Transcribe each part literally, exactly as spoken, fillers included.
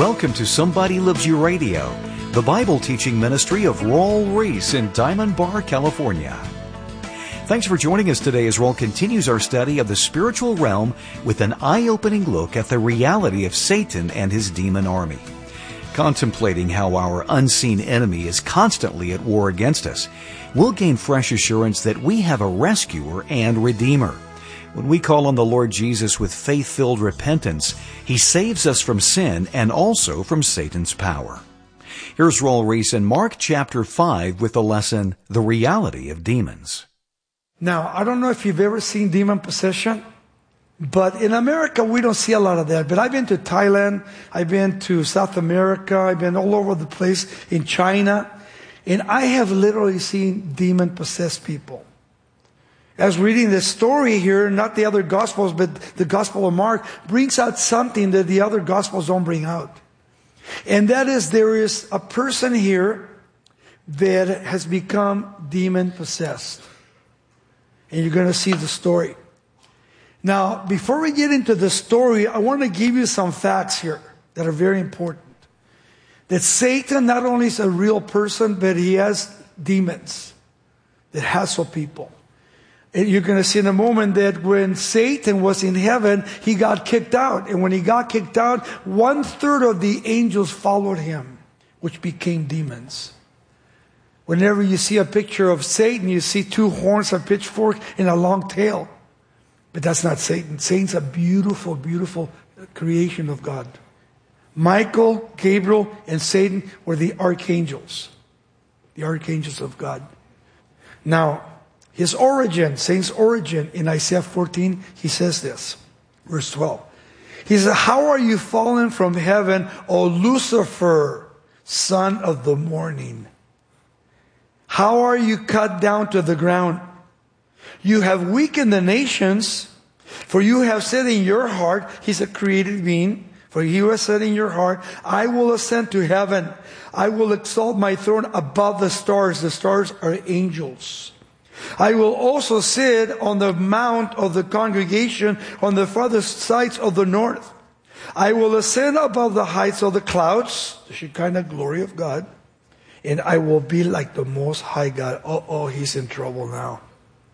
Welcome to Somebody Loves You Radio, the Bible teaching ministry of Raul Ries in Diamond Bar, California. Thanks for joining us today as Raul continues our study of the spiritual realm with an eye-opening look at the reality of Satan and his demon army. Contemplating how our unseen enemy is constantly at war against us, we'll gain fresh assurance that we have a rescuer and redeemer. When we call on the Lord Jesus with faith-filled repentance, He saves us from sin and also from Satan's power. Here's Raul Ries in Mark chapter five with the lesson, The Reality of Demons. Now, I don't know if you've ever seen demon possession, but in America, we don't see a lot of that. But I've been to Thailand, I've been to South America, I've been all over the place in China, and I have literally seen demon-possessed people. I was reading this story here, not the other Gospels, but the Gospel of Mark, brings out something that the other Gospels don't bring out. And that is, there is a person here that has become demon-possessed. And you're going to see the story. Now, before we get into the story, I want to give you some facts here that are very important. That Satan not only is a real person, but he has demons that hassle people. And you're going to see in a moment that when Satan was in heaven, he got kicked out. And when he got kicked out, one third of the angels followed him, which became demons. Whenever you see a picture of Satan, you see two horns, a pitchfork, and a long tail. But that's not Satan. Satan's a beautiful, beautiful creation of God. Michael, Gabriel, and Satan were the archangels. The archangels of God. Now, his origin, Satan's origin, in Isaiah fourteen, he says this. Verse twelve. He says, "How are you fallen from heaven, O Lucifer, son of the morning? How are you cut down to the ground? You have weakened the nations, for you have said in your heart," he's a created being, "for you have said in your heart, I will ascend to heaven. I will exalt my throne above the stars." The stars are angels. "I will also sit on the mount of the congregation on the farthest sides of the north. I will ascend above the heights of the clouds," the Shekinah glory of God, "and I will be like the Most High God." Oh, oh, he's in trouble now.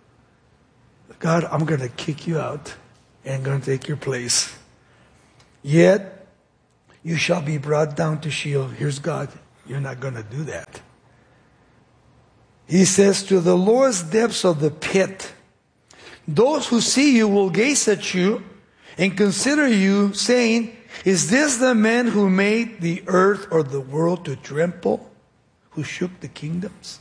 "God, I'm going to kick you out and I'm going to take your place. Yet you shall be brought down to Sheol." Here's God. You're not going to do that. He says, "To the lowest depths of the pit. Those who see you will gaze at you and consider you, saying, 'Is this the man who made the earth or the world to tremble, who shook the kingdoms?'"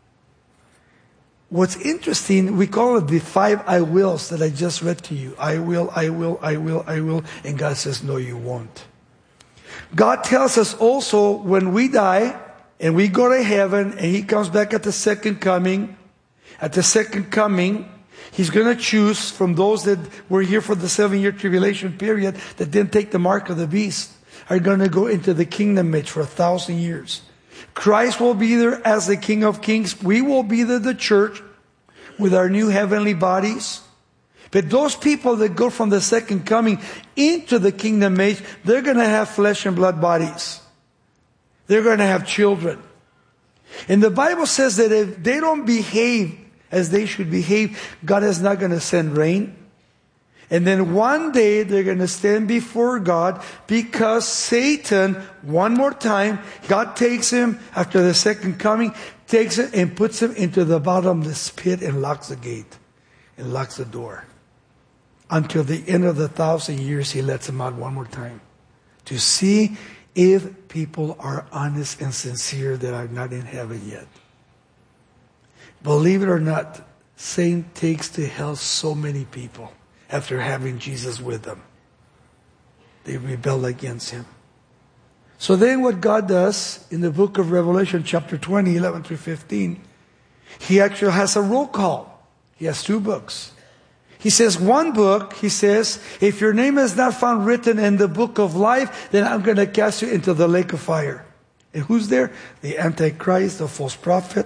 What's interesting, we call it the five I wills that I just read to you. I will, I will, I will, I will. And God says, no, you won't. God tells us also when we die and we go to heaven and He comes back at the second coming, at the second coming, He's going to choose from those that were here for the seven-year tribulation period that didn't take the mark of the beast, are going to go into the kingdom age for a thousand years. Christ will be there as the King of Kings. We will be there, the church, with our new heavenly bodies. But those people that go from the second coming into the kingdom age, they're going to have flesh and blood bodies. They're going to have children. And the Bible says that if they don't behave as they should behave, God is not going to send rain. And then one day they're going to stand before God because Satan, one more time, God takes him after the second coming, takes him and puts him into the bottomless pit and locks the gate and locks the door. Until the end of the thousand years, He lets him out one more time to see if people are honest and sincere that are not in heaven yet. Believe it or not, Satan takes to hell so many people. After having Jesus with them, they rebel against Him. So then what God does in the book of Revelation chapter twenty, eleven through fifteen, He actually has a roll call. He has two books. He says, one book, He says, if your name is not found written in the book of life, then I'm going to cast you into the lake of fire. And who's there? The Antichrist, the false prophet,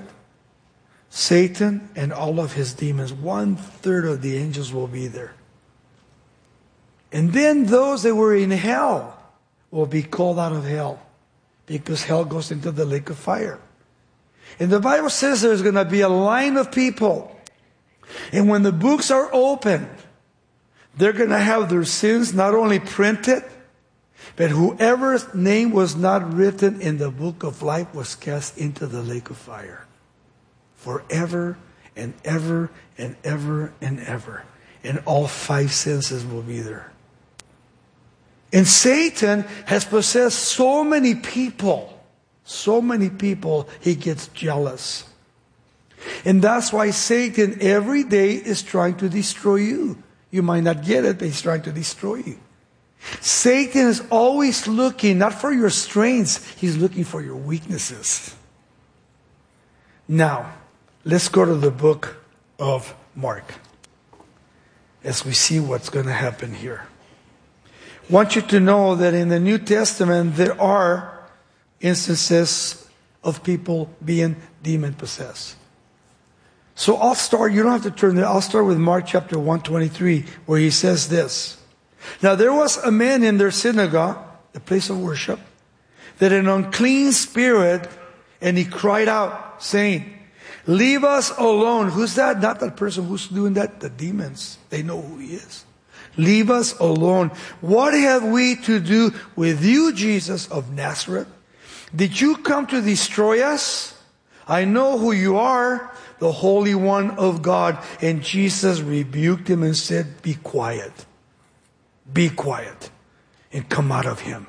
Satan, and all of his demons. One third of the angels will be there. And then those that were in hell will be called out of hell, because hell goes into the lake of fire. And the Bible says there's going to be a line of people. And when the books are opened, they're going to have their sins not only printed, but whoever's name was not written in the book of life was cast into the lake of fire. Forever and ever and ever and ever. And all five senses will be there. And Satan has possessed so many people. So many people, he gets jealous. And that's why Satan every day is trying to destroy you. You might not get it, but he's trying to destroy you. Satan is always looking, not for your strengths, he's looking for your weaknesses. Now, let's go to the book of Mark, as we see what's going to happen here. I want you to know that in the New Testament, there are instances of people being demon-possessed. So I'll start, you don't have to turn there, I'll start with Mark chapter one twenty-three, where he says this. Now there was a man in their synagogue, the place of worship, that an unclean spirit, and he cried out, saying, leave us alone. Who's that? Not that person who's doing that. The demons. They know who he is. Leave us alone. What have we to do with you, Jesus of Nazareth? Did you come to destroy us? I know who you are, the Holy One of God. And Jesus rebuked him and said, be quiet. Be quiet and come out of him.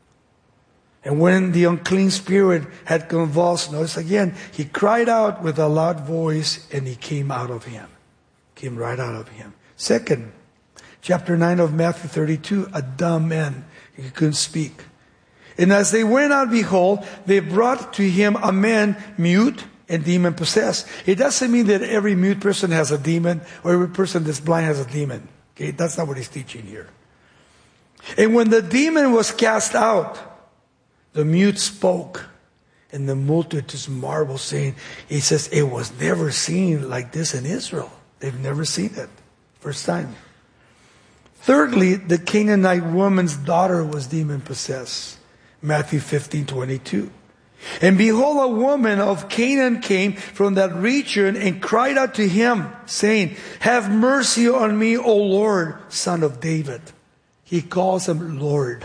And when the unclean spirit had convulsed, notice again, he cried out with a loud voice and he came out of him. Came right out of him. Second, chapter nine of Matthew thirty-two, a dumb man. He couldn't speak. And as they went out, behold, they brought to him a man mute and demon-possessed. It doesn't mean that every mute person has a demon or every person that's blind has a demon. Okay, that's not what he's teaching here. And when the demon was cast out, the mute spoke, and the multitudes marveled, saying, he says, it was never seen like this in Israel. They've never seen it. First time. Thirdly, the Canaanite woman's daughter was demon-possessed. Matthew fifteen twenty-two. And behold, a woman of Canaan came from that region and cried out to him, saying, have mercy on me, O Lord, Son of David. He calls him Lord.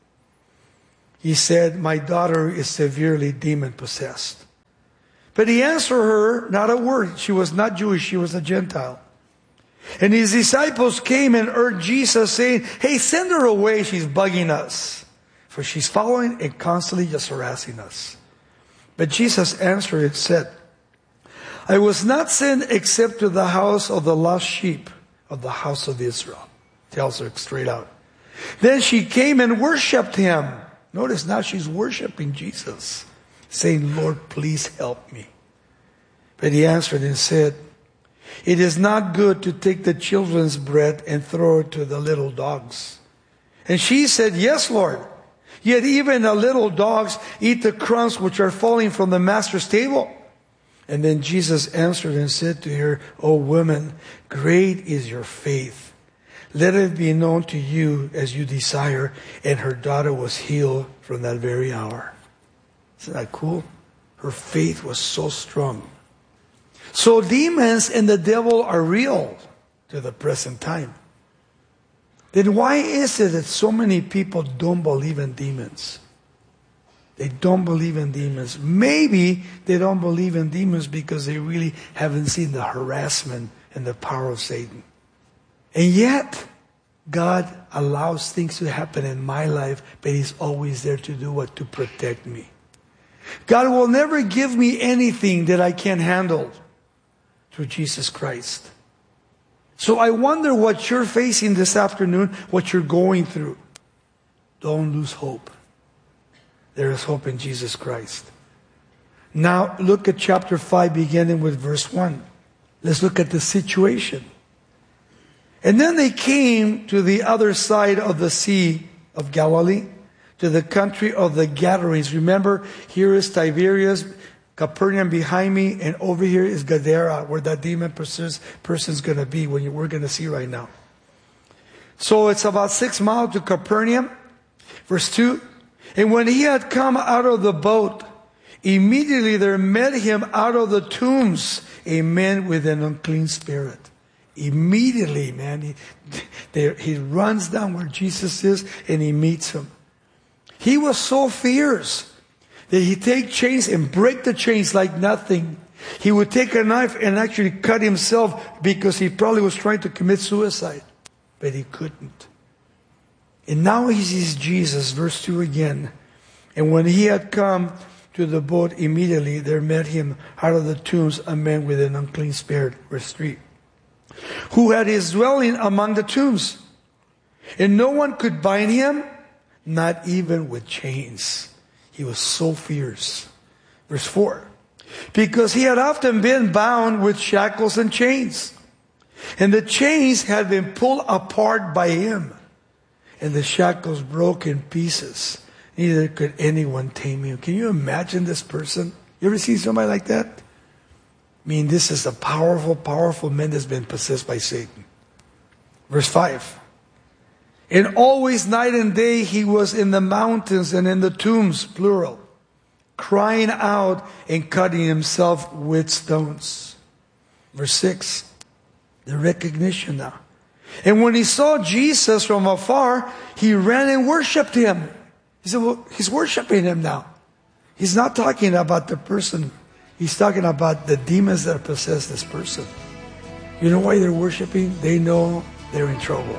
He said, my daughter is severely demon-possessed. But he answered her not a word. She was not Jewish, she was a Gentile. And his disciples came and urged Jesus, saying, hey, send her away, she's bugging us. For she's following and constantly just harassing us. But Jesus answered and said, I was not sent except to the house of the lost sheep of the house of Israel. Tells her straight out. Then she came and worshipped him. Notice now she's worshiping Jesus, saying, Lord, please help me. But he answered and said, it is not good to take the children's bread and throw it to the little dogs. And she said, yes, Lord. Yet even the little dogs eat the crumbs which are falling from the master's table. And then Jesus answered and said to her, O woman, great is your faith. Let it be known to you as you desire. And her daughter was healed from that very hour. Isn't that cool? Her faith was so strong. So demons and the devil are real to the present time. Then why is it that so many people don't believe in demons? They don't believe in demons. Maybe they don't believe in demons because they really haven't seen the harassment and the power of Satan. And yet, God allows things to happen in my life, but He's always there to do what? To protect me. God will never give me anything that I can't handle through Jesus Christ. So I wonder what you're facing this afternoon, what you're going through. Don't lose hope. There is hope in Jesus Christ. Now look at chapter five, beginning with verse one. Let's look at the situation. And then they came to the other side of the Sea of Galilee, to the country of the Gadarenes. Remember, here is Tiberias, Capernaum behind me, and over here is Gadara, where that demon person's going to be, when you, we're going to see right now. So it's about six miles to Capernaum. Verse two, And when he had come out of the boat, immediately there met him out of the tombs a man with an unclean spirit. Immediately, man, he, there, he runs down where Jesus is and he meets him. He was so fierce that he take chains and break the chains like nothing. He would take a knife and actually cut himself because he probably was trying to commit suicide, but he couldn't. And now he sees Jesus, verse two again. And when he had come to the boat, immediately there met him out of the tombs a man with an unclean spirit, verse three, who had his dwelling among the tombs. And no one could bind him, not even with chains. He was so fierce. Verse four, because he had often been bound with shackles and chains, and the chains had been pulled apart by him, and the shackles broke in pieces. Neither could anyone tame him. Can you imagine this person? You ever seen somebody like that? I mean, this is a powerful, powerful man that's been possessed by Satan. Verse five. And always night and day he was in the mountains and in the tombs, plural, crying out and cutting himself with stones. Verse six. The recognition now. And when he saw Jesus from afar, he ran and worshipped him. He said, well, he's worshiping him now. He's not talking about the person. He's talking about the demons that possess this person. You know why they're worshiping? They know they're in trouble.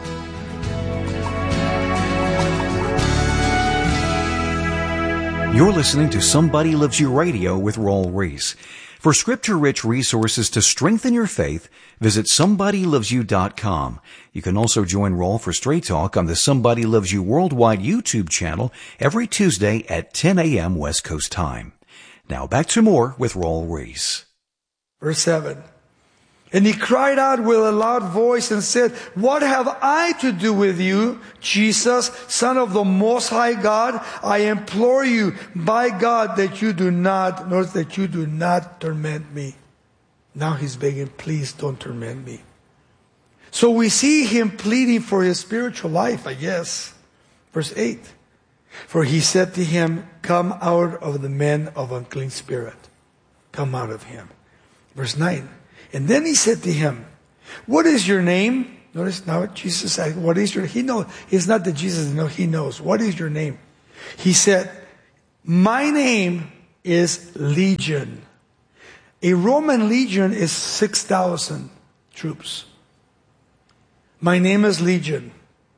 You're listening to Somebody Loves You Radio with Raul Ries. For scripture-rich resources to strengthen your faith, visit somebody loves you dot com. You can also join Raul for Straight Talk on the Somebody Loves You Worldwide YouTube channel every Tuesday at ten a.m. West Coast time. Now back to more with Raul Ries. Verse seven. And he cried out with a loud voice and said, what have I to do with you, Jesus, Son of the Most High God? I implore you, by God, that you do not, notice that you do not torment me. Now he's begging, please don't torment me. So we see him pleading for his spiritual life, I guess. Verse eight. For he said to him, come out of the man of unclean spirit. Come out of him. Verse nine. And then he said to him, what is your name? Notice now Jesus said, what is your, he knows, it's not that Jesus knows, he knows. What is your name? He said, my name is Legion. A Roman legion is six thousand troops. My name is Legion.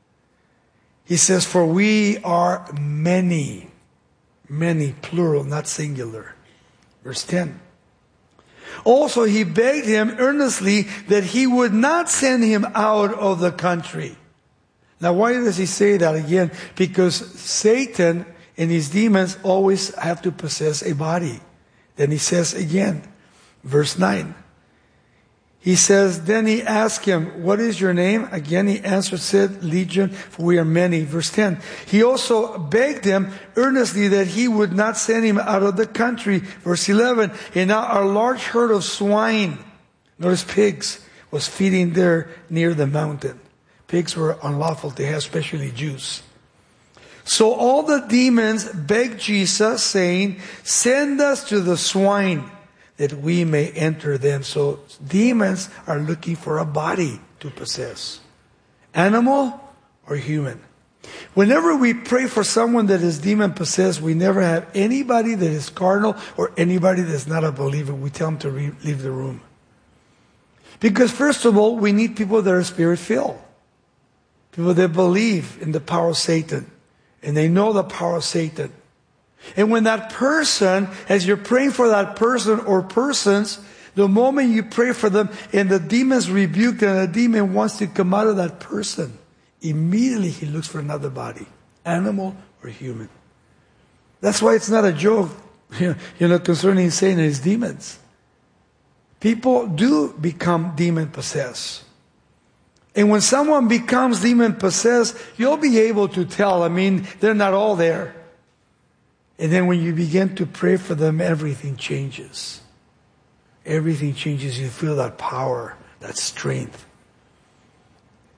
He says, for we are many, many, plural, not singular. Verse ten. Also, he begged him earnestly that he would not send him out of the country. Now, why does he say that again? Because Satan and his demons always have to possess a body. Then he says again, verse nine. He says, then he asked him, what is your name? Again, he answered, said, Legion, for we are many. Verse ten. He also begged him earnestly that he would not send him out of the country. Verse eleven. And now a large herd of swine, notice pigs, was feeding there near the mountain. Pigs were unlawful to have, especially Jews. So all the demons begged Jesus, saying, send us to the swine, that we may enter them. So demons are looking for a body to possess. Animal or human. Whenever we pray for someone that is demon possessed, we never have anybody that is carnal or anybody that's not a believer. We tell them to re- leave the room. Because first of all, we need people that are spirit filled. People that believe in the power of Satan. And they know the power of Satan. And when that person, as you're praying for that person or persons, the moment you pray for them and the demon's rebuked and the demon wants to come out of that person, immediately he looks for another body, animal or human. That's why it's not a joke, you know, concerning Satan and his demons. People do become demon possessed. And when someone becomes demon possessed, you'll be able to tell. I mean, they're not all there. And then when you begin to pray for them, everything changes. Everything changes. You feel that power, that strength.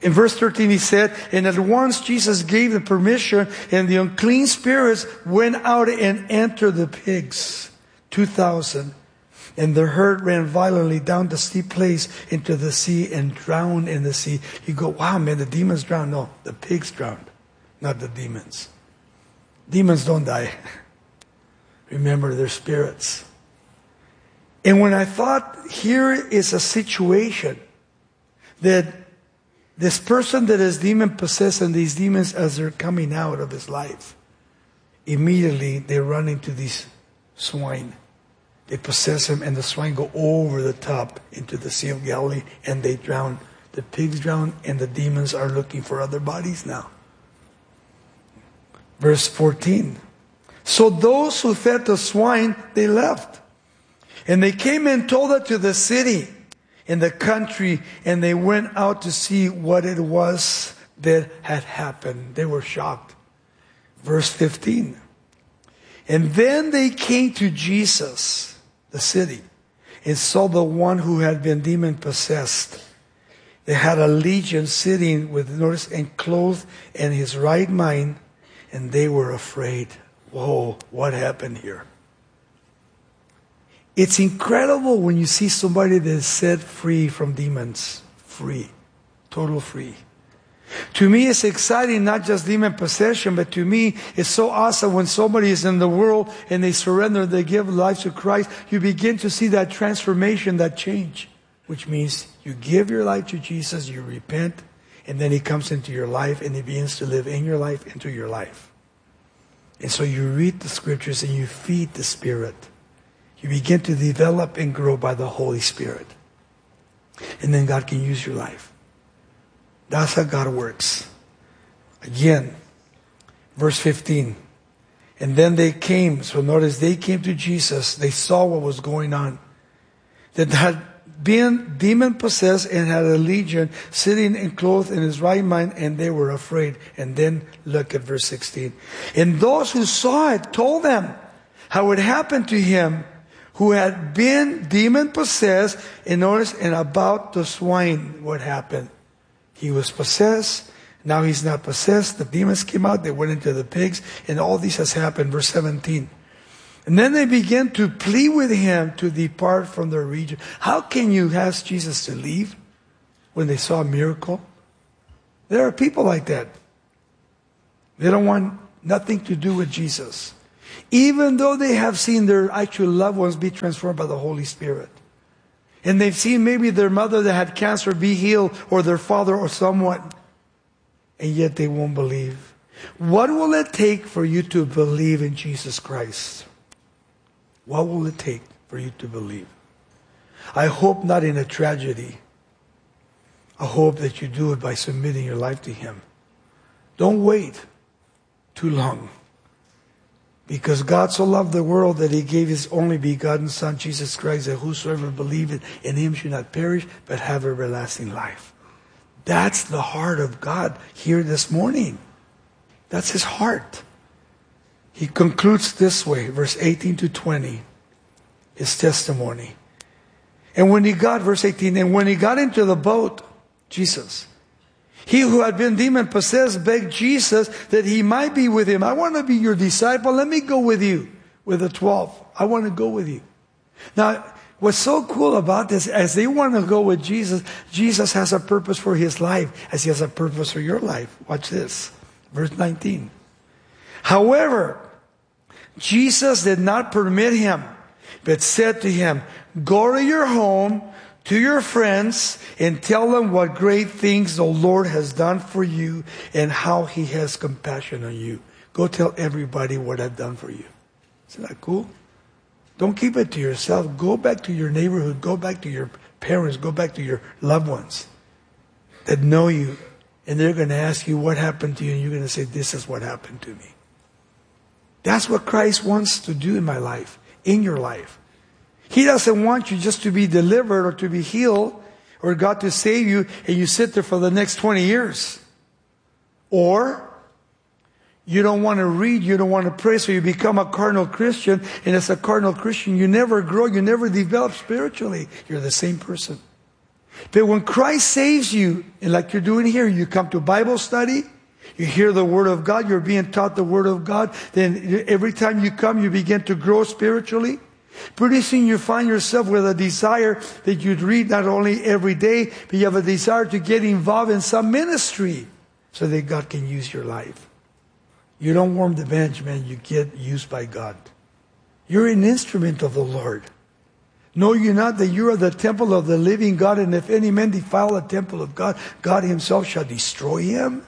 In verse thirteen he said, and at once Jesus gave the permission, and the unclean spirits went out and entered the pigs, two thousand. And the herd ran violently down the steep place into the sea and drowned in the sea. You go, wow, man, the demons drowned. No, the pigs drowned, not the demons. Demons don't die. Remember, they're spirits. And when I thought, here is a situation that this person that is demon-possessed and these demons, as they're coming out of his life, immediately they run into these swine. They possess him, and the swine go over the top into the Sea of Galilee, and they drown. The pigs drown, and the demons are looking for other bodies now. Verse fourteen. So those who fed the swine, they left. And they came and told it to the city in the country, and they went out to see what it was that had happened. They were shocked. Verse fifteen. And then they came to Jesus, the city, and saw the one who had been demon-possessed. They had a legion sitting with, notice, and clothed in his right mind, and they were afraid. Whoa, what happened here? It's incredible when you see somebody that is set free from demons. Free. Total free. To me, it's exciting, not just demon possession, but to me, it's so awesome when somebody is in the world and they surrender, they give life to Christ. You begin to see that transformation, that change, which means you give your life to Jesus, you repent, and then He comes into your life and He begins to live in your life, into your life. And so you read the scriptures and you feed the Spirit. You begin to develop and grow by the Holy Spirit. And then God can use your life. That's how God works. Again, verse fifteen. And then they came. So notice they came to Jesus. They saw what was going on. That had been demon-possessed and had a legion sitting and clothed in his right mind, and they were afraid. And then look at verse sixteen. And those who saw it told them how it happened to him who had been demon-possessed. And notice, and about the swine, what happened. He was possessed. Now he's not possessed. The demons came out. They went into the pigs. And all this has happened. Verse seventeen. And then they began to plead with him to depart from their region. How can you ask Jesus to leave when they saw a miracle? There are people like that. They don't want nothing to do with Jesus. Even though they have seen their actual loved ones be transformed by the Holy Spirit. And they've seen maybe their mother that had cancer be healed, or their father or someone. And yet they won't believe. What will it take for you to believe in Jesus Christ? What will it take for you to believe? I hope not in a tragedy. I hope that you do it by submitting your life to Him. Don't wait too long. Because God so loved the world that He gave His only begotten Son, Jesus Christ, that whosoever believeth in Him should not perish, but have everlasting life. That's the heart of God here this morning. That's His heart. He concludes this way, verse eighteen to twenty, His testimony. And when He got, verse eighteen, and when He got into the boat, Jesus, he who had been demon-possessed begged Jesus that He might be with him. I want to be your disciple. Let me go with you, with the twelve. I want to go with you. Now, what's so cool about this, as they want to go with Jesus, Jesus has a purpose for his life, as He has a purpose for your life. Watch this. Verse nineteen. However, Jesus did not permit him, but said to him, go to your home, to your friends, and tell them what great things the Lord has done for you and how He has compassion on you. Go tell everybody what I've done for you. Isn't that cool? Don't keep it to yourself. Go back to your neighborhood. Go back to your parents. Go back to your loved ones that know you. And they're going to ask you what happened to you. And you're going to say, this is what happened to me. That's what Christ wants to do in my life, in your life. He doesn't want you just to be delivered or to be healed or God to save you and you sit there for the next twenty years. Or you don't want to read, you don't want to pray, so you become a carnal Christian. And as a carnal Christian, you never grow, you never develop spiritually. You're the same person. But when Christ saves you, and like you're doing here, you come to Bible study, you hear the Word of God, you're being taught the Word of God, then every time you come, you begin to grow spiritually. Pretty soon you find yourself with a desire that you'd read not only every day, but you have a desire to get involved in some ministry so that God can use your life. You don't warm the bench, man. You get used by God. You're an instrument of the Lord. Know you not that you are the temple of the living God, and if any man defile the temple of God, God himself shall destroy him?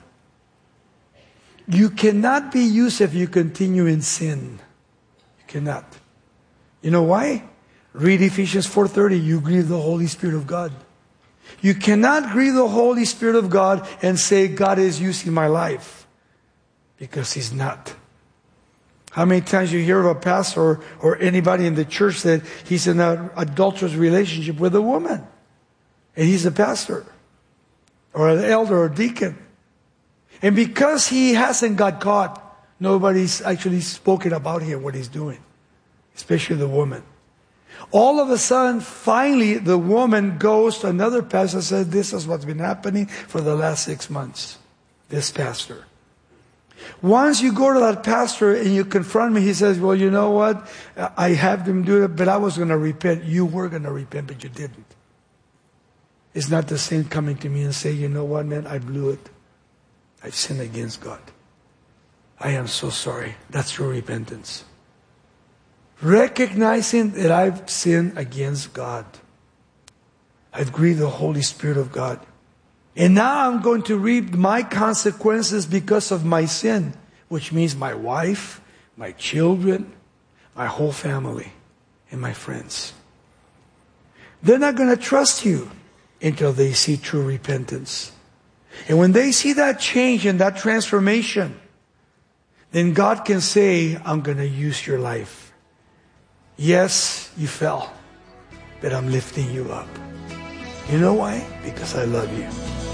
You cannot be used if you continue in sin. You cannot. You know why? Read Ephesians four thirty. You grieve the Holy Spirit of God. You cannot grieve the Holy Spirit of God and say, God is using my life. Because he's not. How many times you hear of a pastor or, or anybody in the church that he's in an adulterous relationship with a woman. And he's a pastor. Or an elder or deacon. And because he hasn't got caught, nobody's actually spoken about him, what he's doing. Especially the woman. All of a sudden, finally, the woman goes to another pastor and says, this is what's been happening for the last six months. This pastor. Once you go to that pastor and you confront me, he says, well, you know what? I have them do it, but I was going to repent. You were going to repent, but you didn't. It's not the same coming to me and say, you know what, man? I blew it. I've sinned against God. I am so sorry. That's true repentance. Recognizing that I've sinned against God. I've grieved the Holy Spirit of God. And now I'm going to reap my consequences because of my sin, which means my wife, my children, my whole family, and my friends. They're not going to trust you until they see true repentance. And when they see that change and that transformation, then God can say, I'm going to use your life. Yes, you fell, but I'm lifting you up. You know why? Because I love you.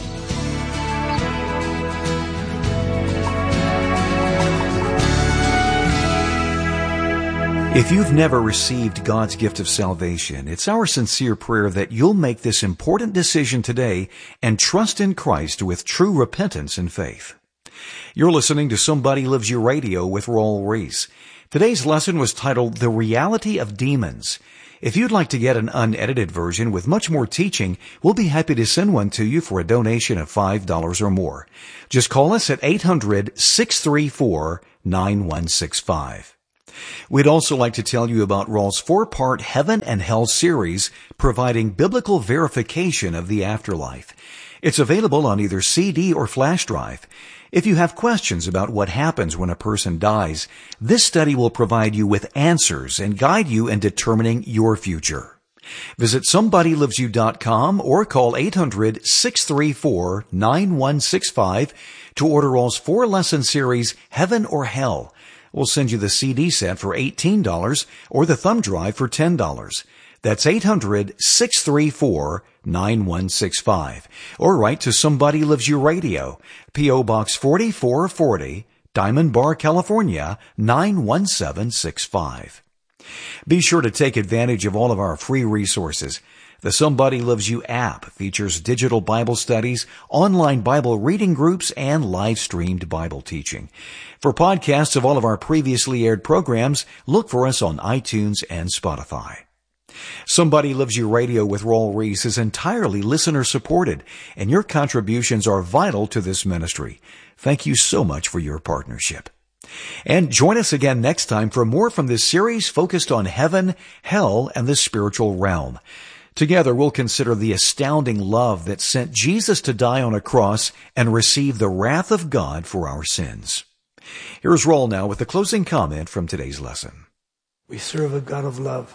If you've never received God's gift of salvation, it's our sincere prayer that you'll make this important decision today and trust in Christ with true repentance and faith. You're listening to Somebody Loves You Radio with Raul Ries. Today's lesson was titled The Reality of Demons. If you'd like to get an unedited version with much more teaching, we'll be happy to send one to you for a donation of five dollars or more. Just call us at eight hundred, six three four, nine one six five. We'd also like to tell you about Raul's four-part Heaven and Hell series, providing biblical verification of the afterlife. It's available on either C D or flash drive. If you have questions about what happens when a person dies, this study will provide you with answers and guide you in determining your future. Visit somebody loves you dot com or call eight hundred, six three four, nine one six five to order Raul's four-lesson series, Heaven or Hell. We'll send you the C D set for eighteen dollars or the thumb drive for ten dollars. That's eight hundred, six three four, nine one six five. Or write to Somebody Loves You Radio, P O Box forty-four forty, Diamond Bar, California, nine one seven six five. Be sure to take advantage of all of our free resources. The Somebody Loves You app features digital Bible studies, online Bible reading groups, and live-streamed Bible teaching. For podcasts of all of our previously aired programs, look for us on iTunes and Spotify. Somebody Loves You Radio with Raul Ries is entirely listener-supported, and your contributions are vital to this ministry. Thank you so much for your partnership. And join us again next time for more from this series focused on heaven, hell, and the spiritual realm. Together, we'll consider the astounding love that sent Jesus to die on a cross and receive the wrath of God for our sins. Here's Raul now with the closing comment from today's lesson. We serve a God of love,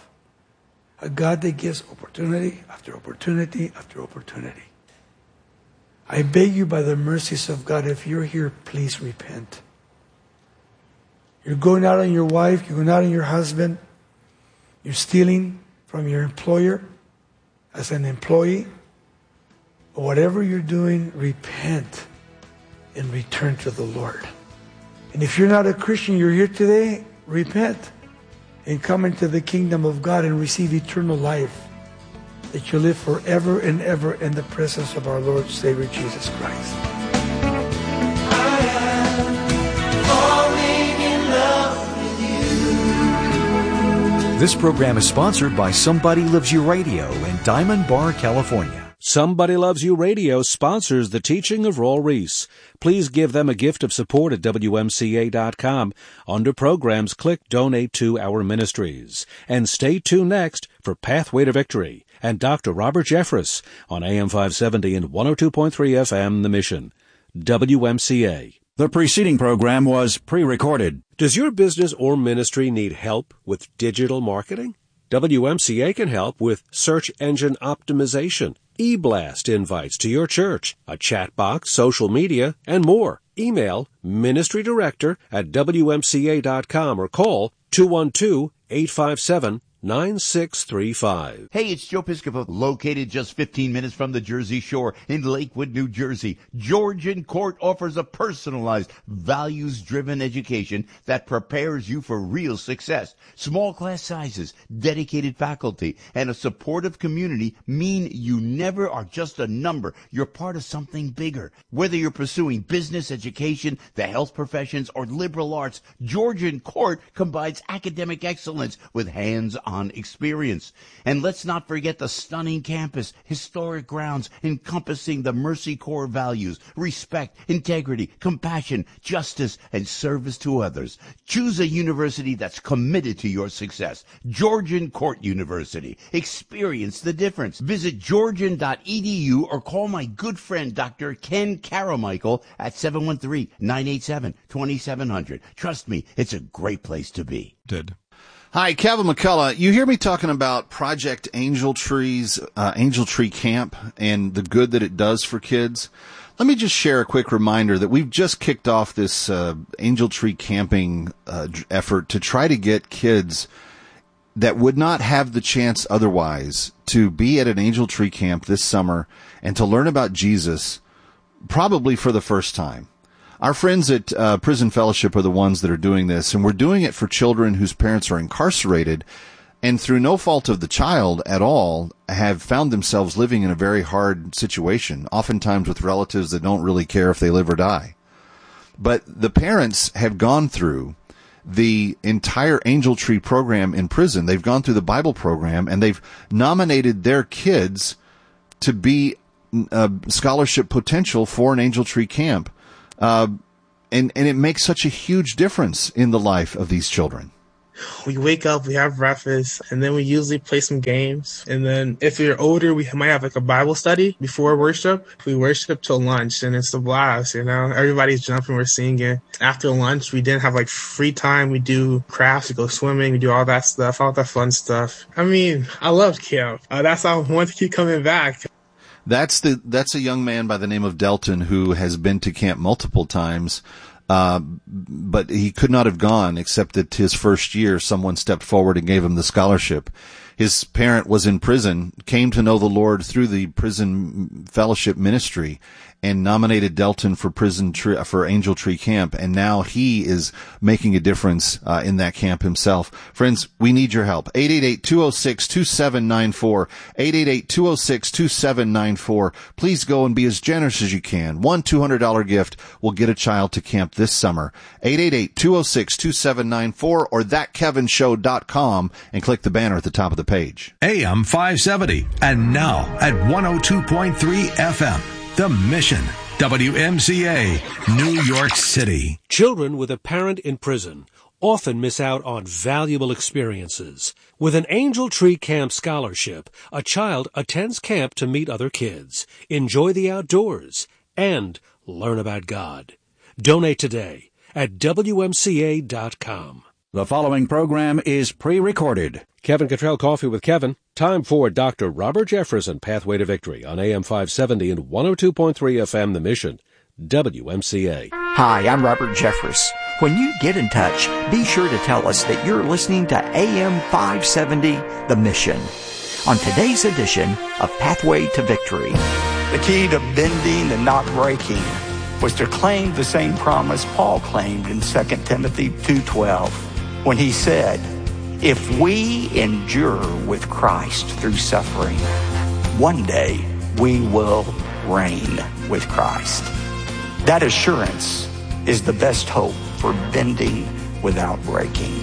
a God that gives opportunity after opportunity after opportunity. I beg you by the mercies of God, if you're here, please repent. You're going out on your wife, you're going out on your husband, you're stealing from your employer as an employee, or whatever you're doing, repent and return to the Lord. And if you're not a Christian, you're here today, repent and come into the kingdom of God and receive eternal life. that you live forever and ever in the presence of our Lord and Savior Jesus Christ. I am falling in love with you. This program is sponsored by Somebody Loves You Radio in Diamond Bar, California. Somebody Loves You Radio sponsors the teaching of Raul Ries. Please give them a gift of support at W M C A dot com. Under Programs, click Donate to Our Ministries. And stay tuned next for Pathway to Victory and Doctor Robert Jeffress on A M five seventy and one oh two point three F M The Mission. W M C A. The preceding program was pre-recorded. Does your business or ministry need help with digital marketing? W M C A can help with search engine optimization, e-blast invites to your church, a chat box, social media, and more. Email ministry director at W M C A dot com or call two one two, eight five seven, nine six three five. Hey, it's Joe Piscopo, located just fifteen minutes from the Jersey Shore in Lakewood, New Jersey. Georgian Court offers a personalized, values-driven education that prepares you for real success. Small class sizes, dedicated faculty, and a supportive community mean you never are just a number. You're part of something bigger. Whether you're pursuing business, education, the health professions, or liberal arts, Georgian Court combines academic excellence with hands-on experience. And let's not forget the stunning campus, historic grounds encompassing the Mercy Corps values, respect, integrity, compassion, justice, and service to others. Choose a university that's committed to your success. Georgian Court University. Experience the difference. Visit georgian dot e d u or call my good friend Doctor Ken Caramichael at seven one three, nine eight seven, two seven zero zero. Trust me, it's a great place to be. Did. Hi, Kevin McCullough. You hear me talking about Project Angel Tree's uh, Angel Tree Camp and the good that it does for kids. Let me just share a quick reminder that we've just kicked off this uh, Angel Tree camping uh, effort to try to get kids that would not have the chance otherwise to be at an Angel Tree camp this summer and to learn about Jesus, probably for the first time. Our friends at uh, Prison Fellowship are the ones that are doing this, and we're doing it for children whose parents are incarcerated and through no fault of the child at all have found themselves living in a very hard situation, oftentimes with relatives that don't really care if they live or die. But the parents have gone through the entire Angel Tree program in prison. They've gone through the Bible program, and they've nominated their kids to be uh, scholarship potential for an Angel Tree camp. Uh, and, and it makes such a huge difference in the life of these children. We wake up, we have breakfast, and then we usually play some games. And then if we're older, we might have like a Bible study before worship. We worship till lunch, and it's a blast, you know. Everybody's jumping, we're singing. After lunch, we then have like free time. We do crafts, we go swimming, we do all that stuff, all that fun stuff. I mean, I love camp. Uh, that's how I want to keep coming back. That's the that's a young man by the name of Delton who has been to camp multiple times, uh, but he could not have gone except that his first year someone stepped forward and gave him the scholarship. His parent was in prison, came to know the Lord through the Prison Fellowship ministry, and nominated Delton for prison tree, for Angel Tree Camp, and now he is making a difference uh, in that camp himself. Friends, we need your help. eight eight eight, two oh six, two seven nine four, eight eight eight, two oh six, two seven nine four. Please go and be as generous as you can. One two hundred dollars gift will get a child to camp this summer. eight eight eight, two oh six, two seven nine four or that kevin show dot com and click the banner at the top of the page. A M five seventy and now at one oh two point three F M. The Mission, W M C A, New York City. Children with a parent in prison often miss out on valuable experiences. With an Angel Tree Camp scholarship, a child attends camp to meet other kids, enjoy the outdoors, and learn about God. Donate today at W M C A dot com. The following program is pre-recorded. Kevin Cottrell Coffee with Kevin. Time for Doctor Robert Jeffress and Pathway to Victory on A M five seventy and one oh two point three F M The Mission, W M C A. Hi, I'm Robert Jeffress. When you get in touch, be sure to tell us that you're listening to A M five seventy The Mission. On today's edition of Pathway to Victory. The key to bending and not breaking was to claim the same promise Paul claimed in Second Timothy two twelve when he said, if we endure with Christ through suffering, one day we will reign with Christ. That assurance is the best hope for bending without breaking.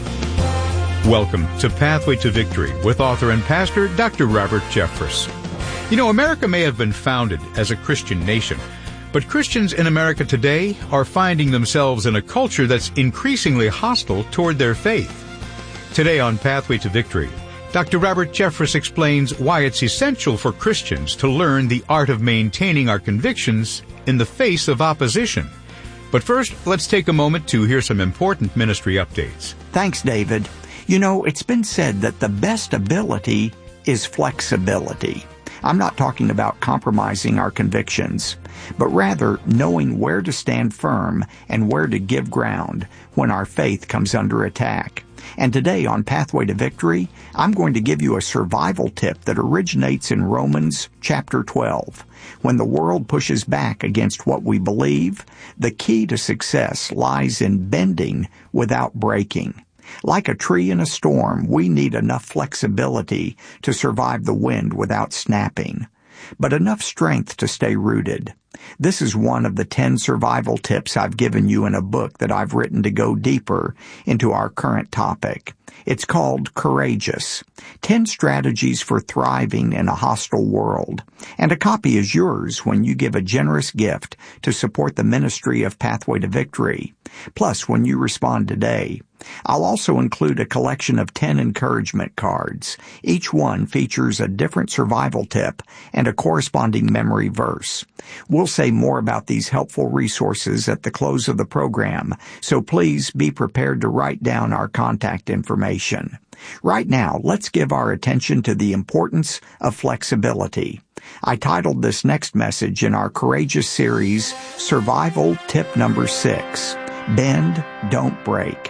Welcome to Pathway to Victory with author and pastor Doctor Robert Jeffress. You know, America may have been founded as a Christian nation, but Christians in America today are finding themselves in a culture that's increasingly hostile toward their faith. Today on Pathway to Victory, Doctor Robert Jeffress explains why it's essential for Christians to learn the art of maintaining our convictions in the face of opposition. But first, let's take a moment to hear some important ministry updates. Thanks, David. You know, it's been said that the best ability is flexibility. I'm not talking about compromising our convictions, but rather knowing where to stand firm and where to give ground when our faith comes under attack. And today on Pathway to Victory, I'm going to give you a survival tip that originates in Romans chapter twelve. When the world pushes back against what we believe, the key to success lies in bending without breaking. Like a tree in a storm, we need enough flexibility to survive the wind without snapping, but enough strength to stay rooted. This is one of the ten survival tips I've given you in a book that I've written to go deeper into our current topic. It's called Courageous, ten Strategies for Thriving in a Hostile World. And a copy is yours when you give a generous gift to support the ministry of Pathway to Victory. Plus, when you respond today, I'll also include a collection of ten encouragement cards. Each one features a different survival tip and a corresponding memory verse. We'll say more about these helpful resources at the close of the program, so please be prepared to write down our contact information. Right now, let's give our attention to the importance of flexibility. I titled this next message in our Courageous series, Survival Tip Number Six, Bend, Don't Break.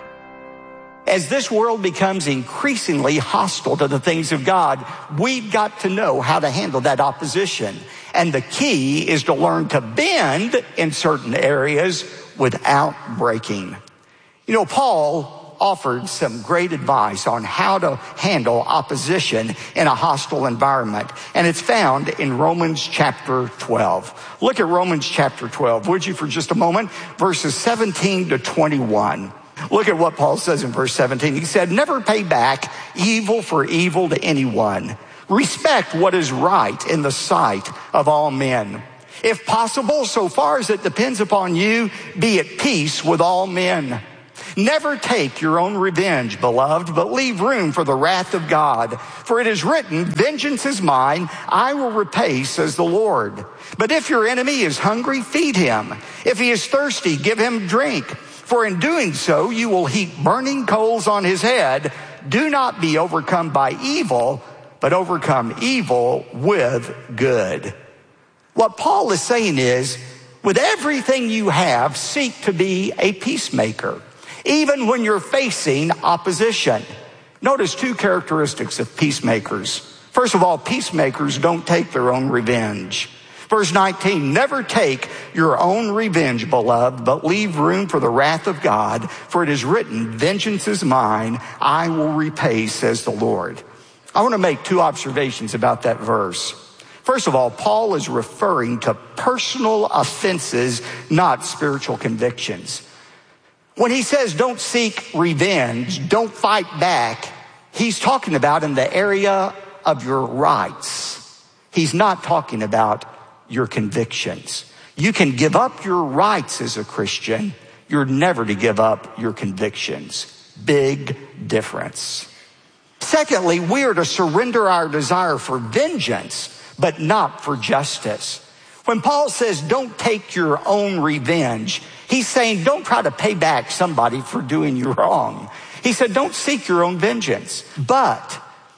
As this world becomes increasingly hostile to the things of God, we've got to know how to handle that opposition. And the key is to learn to bend in certain areas without breaking. You know, Paul offered some great advice on how to handle opposition in a hostile environment. And it's found in Romans chapter twelve. Look at Romans chapter twelve, would you, for just a moment? Verses seventeen to twenty-one. Look at what Paul says in verse seventeen. He said, "Never pay back evil for evil to anyone. Respect what is right in the sight of all men. If possible, so far as it depends upon you, be at peace with all men. Never take your own revenge, beloved, but leave room for the wrath of God. For it is written, 'Vengeance is mine, I will repay,' says the Lord. But if your enemy is hungry, feed him. If he is thirsty, give him drink. For in doing so, you will heap burning coals on his head. Do not be overcome by evil, but overcome evil with good." What Paul is saying is, with everything you have, seek to be a peacemaker, even when you're facing opposition. Notice two characteristics of peacemakers. First of all, peacemakers don't take their own revenge. Verse nineteen, "Never take your own revenge, beloved, but leave room for the wrath of God. For it is written, 'Vengeance is mine, I will repay,' says the Lord." I want to make two observations about that verse. First of all, Paul is referring to personal offenses, not spiritual convictions. When he says don't seek revenge, don't fight back, he's talking about in the area of your rights. He's not talking about your convictions. You can give up your rights as a Christian. You're never to give up your convictions. Big difference. Secondly, we are to surrender our desire for vengeance, but not for justice. When Paul says don't take your own revenge, he's saying don't try to pay back somebody for doing you wrong. He said don't seek your own vengeance, but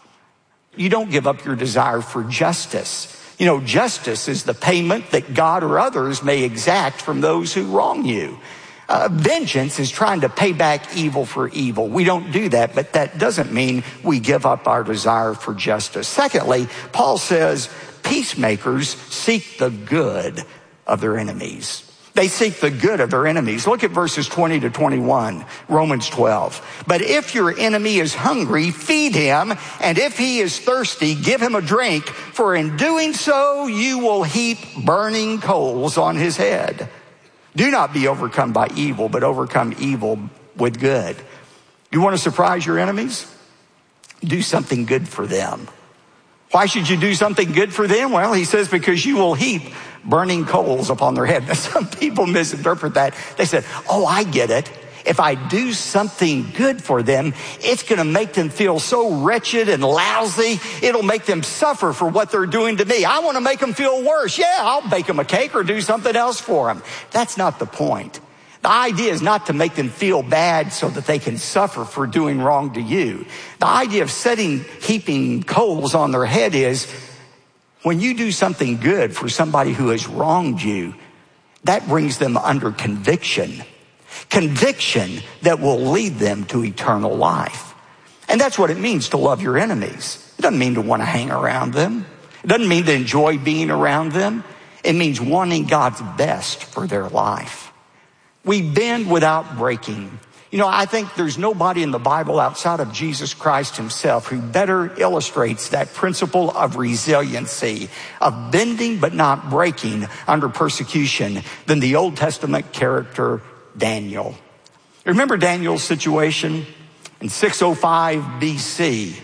you don't give up your desire for justice. You know, justice is the payment that God or others may exact from those who wrong you. Uh, vengeance is trying to pay back evil for evil. We don't do that, but that doesn't mean we give up our desire for justice. Secondly, Paul says peacemakers seek the good of their enemies. They seek the good of their enemies. Look at verses twenty to twenty-one, Romans twelve. But if your enemy is hungry, feed him, and if he is thirsty, give him a drink, for in doing so you will heap burning coals on his head. Do not be overcome by evil, but overcome evil with good. You want to surprise your enemies? Do something good for them. Why should you do something good for them? Well, he says, because you will heap burning coals upon their head. Now, some people misinterpret that. They said, oh, I get it. If I do something good for them, it's going to make them feel so wretched and lousy. It'll make them suffer for what they're doing to me. I want to make them feel worse. Yeah, I'll bake them a cake or do something else for them. That's not the point. The idea is not to make them feel bad so that they can suffer for doing wrong to you. The idea of setting, heaping coals on their head is when you do something good for somebody who has wronged you, that brings them under conviction. Conviction that will lead them to eternal life. And that's what it means to love your enemies. It doesn't mean to want to hang around them. It doesn't mean to enjoy being around them. It means wanting God's best for their life. We bend without breaking. You know, I think there's nobody in the Bible outside of Jesus Christ himself who better illustrates that principle of resiliency, of bending but not breaking under persecution than the Old Testament character Daniel. Remember Daniel's situation in six oh five B C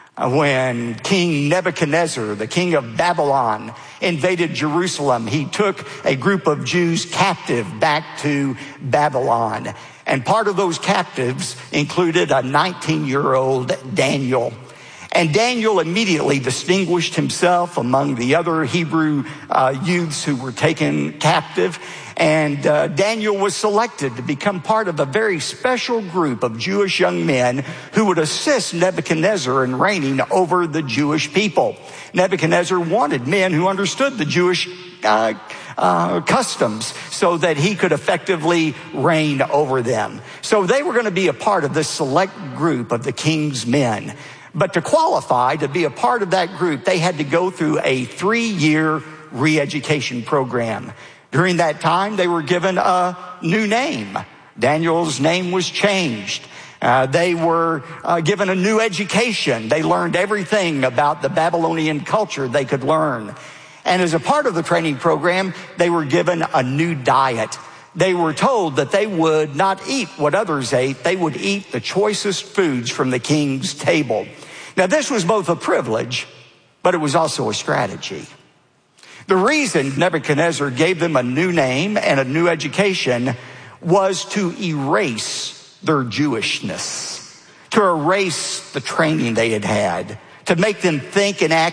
when King Nebuchadnezzar, the king of Babylon, invaded Jerusalem. He took a group of Jews captive back to Babylon. And part of those captives included a nineteen-year-old Daniel. And Daniel immediately distinguished himself among the other Hebrew uh, youths who were taken captive. And uh, Daniel was selected to become part of a very special group of Jewish young men who would assist Nebuchadnezzar in reigning over the Jewish people. Nebuchadnezzar wanted men who understood the Jewish uh, uh, customs so that he could effectively reign over them. So they were going to be a part of this select group of the king's men. But to qualify to be a part of that group, they had to go through a three-year re-education program. During that time, they were given a new name. Daniel's name was changed. Uh, they were uh, given a new education. They learned everything about the Babylonian culture they could learn. And as a part of the training program, they were given a new diet. They were told that they would not eat what others ate. They would eat the choicest foods from the king's table. Now, this was both a privilege, but it was also a strategy. The reason Nebuchadnezzar gave them a new name and a new education was to erase their Jewishness, to erase the training they had had, to make them think and act